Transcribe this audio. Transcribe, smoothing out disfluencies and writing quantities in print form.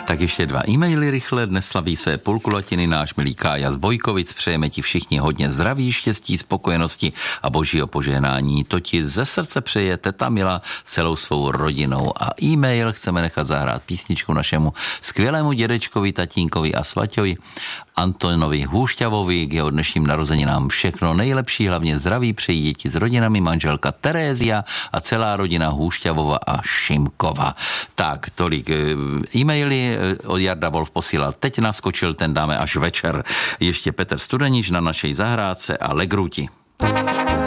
Tak ještě 2 e-maily rychle. Dnes slaví své půlkulatiny náš milý Kája z Bojkovic. Přejeme ti všichni hodně zdraví, štěstí, spokojenosti a božího požehnání. To ti ze srdce přeje teta Mila s celou svou rodinou. A e-mail chceme nechat zahrát písničku našemu skvělému dědečkovi, tatínkovi a svaťovi Antonovi Hůšťavovi k jeho dnešním narozeninám všechno nejlepší, hlavně zdraví, přejí děti s rodinami, manželka Terézia a celá rodina Hůšťavova a Šimkova. Tak, tolik e-maily od Jarda Wolf posílal. Teď naskočil, ten dáme až večer. Ještě Petr Studenič na našej zahrádce a Legruti.